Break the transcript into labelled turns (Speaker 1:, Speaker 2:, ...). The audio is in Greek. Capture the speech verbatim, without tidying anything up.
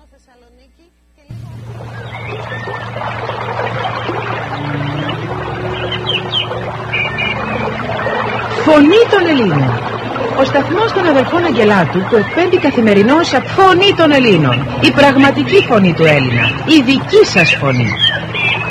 Speaker 1: Ραδιόφωνο Θεσσαλονίκη και λίγο...
Speaker 2: Φωνή των Ελλήνων. Ο σταθμός των αδερφών Αγγελάτου που εκπέμπει καθημερινώς από Φωνή των Ελλήνων. Η πραγματική φωνή του Έλληνα. Η δική σας φωνή.